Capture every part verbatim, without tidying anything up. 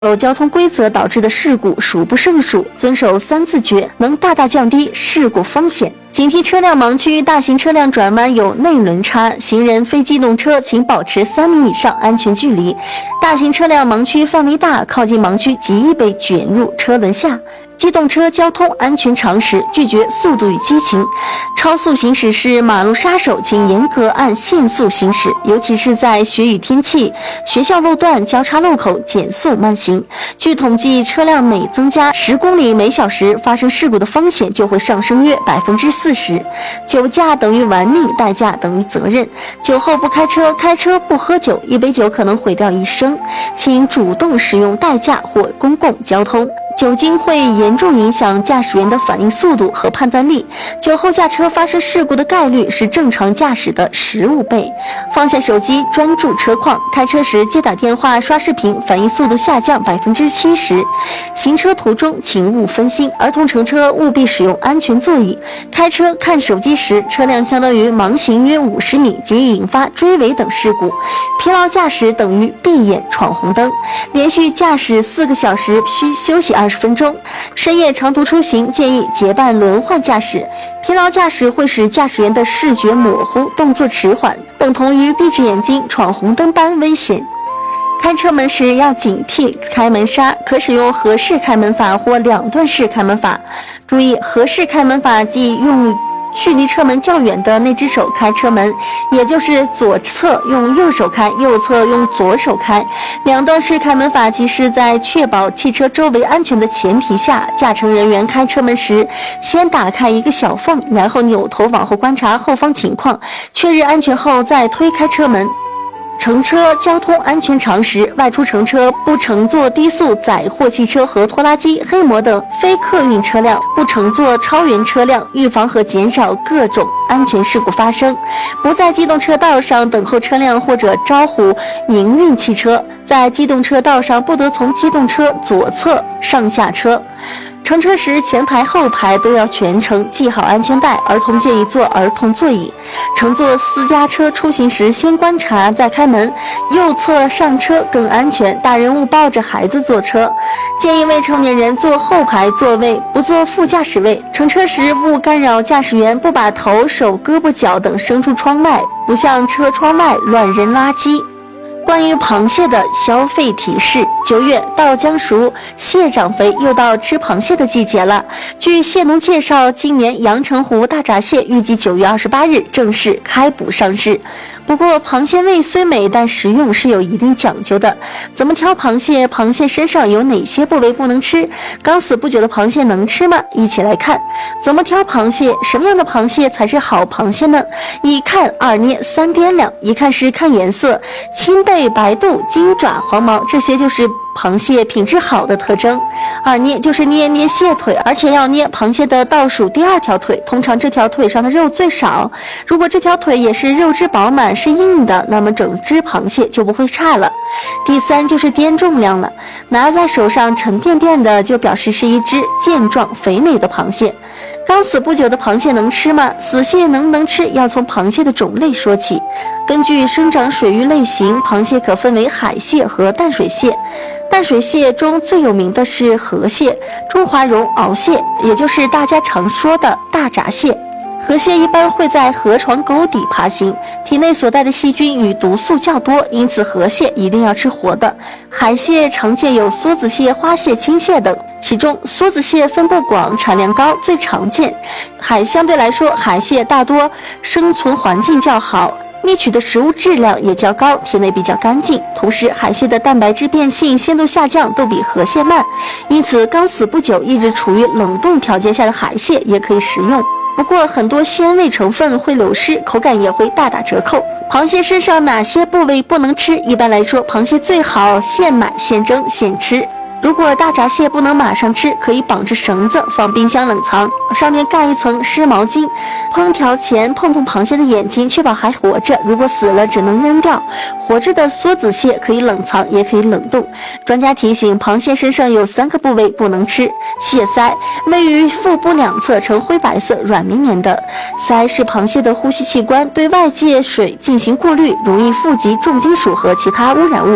有交通规则导致的事故数不胜数，遵守三自觉能大大降低事故风险。警惕车辆盲区，大型车辆转弯有内轮差，行人、非机动车请保持三米以上安全距离。大型车辆盲区范围大，靠近盲区极易被卷入车轮下。机动车交通安全常识，拒绝速度与激情。超速行驶是马路杀手，请严格按限速行驶，尤其是在雪雨天气、学校路段、交叉路口减速慢行。据统计，车辆每增加十公里每小时，发生事故的风险就会上升约百分之四十。酒驾等于玩命，代驾等于责任。酒后不开车，开车不喝酒，一杯酒可能毁掉一生。请主动使用代驾或公共交通。酒精会严重影响驾驶员的反应速度和判断力，酒后驾车发生事故的概率是正常驾驶的十五倍。放下手机，专注车况，开车时接打电话、刷视频，反应速度下降百分之七十。行车途中请勿分心，儿童乘车务必使用安全座椅。开车看手机时，车辆相当于盲行约五十米，极易引发追尾等事故。疲劳驾驶等于闭眼闯红灯。连续驾驶四个小时需休息二十分钟。深夜长途出行建议结伴轮换驾驶。疲劳驾驶会使驾驶员的视觉模糊、动作迟缓，等同于闭着眼睛闯红灯般危险。开车门时要警惕开门刹，可使用合式开门法或两段式开门法。注意，合式开门法即用距离车门较远的那只手开车门，也就是左侧用右手开，右侧用左手开。两段式开门法即是在确保汽车周围安全的前提下，驾乘人员开车门时先打开一个小缝，然后扭头往后观察后方情况，确认安全后再推开车门。乘车交通安全常识：外出乘车不乘坐低速载货汽车和拖拉机、黑摩等非客运车辆，不乘坐超员车辆，预防和减少各种安全事故发生。不在机动车道上等候车辆或者招呼营运汽车，在机动车道上不得从机动车左侧上下车。乘车时前排后排都要全程系好安全带，儿童建议坐儿童座椅。乘坐私家车出行时先观察再开门，右侧上车更安全，大人勿抱着孩子坐车。建议未成年人坐后排座位，不坐副驾驶位。乘车时勿干扰驾驶员，不把头、手、胳膊、脚等伸出窗外，不向车窗外乱扔垃圾。关于螃蟹的消费提示：九月到将熟，蟹长肥，又到吃螃蟹的季节了。据蟹农介绍，今年阳澄湖大闸蟹预计九月二十八日正式开捕上市。不过，螃蟹味虽美，但食用是有一定讲究的。怎么挑螃蟹？螃蟹身上有哪些部位不能吃？刚死不久的螃蟹能吃吗？一起来看。怎么挑螃蟹？什么样的螃蟹才是好螃蟹呢？一看、二捏、三掂量。一看是看颜色，青背、白肚、金爪、黄毛，这些就是螃蟹品质好的特征。二捏就是捏捏蟹腿，而且要捏螃蟹的倒数第二条腿，通常这条腿上的肉最少。如果这条腿也是肉质饱满，是硬的，那么整只螃蟹就不会差了。第三就是掂重量了，拿在手上沉甸甸的，就表示是一只健壮肥美的螃蟹。刚死不久的螃蟹能吃吗？死蟹能不能吃，要从螃蟹的种类说起。根据生长水域类型，螃蟹可分为海蟹和淡水蟹。淡水蟹中最有名的是河蟹、中华绒螯蟹，也就是大家常说的大闸蟹。河蟹一般会在河床沟底爬行，体内所带的细菌与毒素较多，因此河蟹一定要吃活的。海蟹常见有梭子蟹、花蟹、青蟹等，其中梭子蟹分布广，产量高，最常见。海相对来说，海蟹大多生存环境较好，觅取的食物质量也较高，体内比较干净。同时，海蟹的蛋白质变性、鲜度下降都比河蟹慢，因此刚死不久、一直处于冷冻条件下的海蟹也可以食用。不过，很多鲜味成分会流失，口感也会大打折扣。螃蟹身上哪些部位不能吃？一般来说，螃蟹最好现买、现蒸、现吃。如果大闸蟹不能马上吃，可以绑着绳子放冰箱冷藏，上面盖一层湿毛巾。烹调前碰碰螃蟹的眼睛，确保还活着，如果死了只能扔掉。活着的梭子蟹可以冷藏，也可以冷冻。专家提醒，螃蟹身上有三个部位不能吃：蟹鳃，位于腹部两侧，呈灰白色，软绵绵的。鳃是螃蟹的呼吸器官，对外界水进行过滤，容易富集重金属和其他污染物。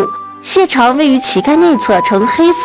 蟹肠位于旗盖内侧，呈黑色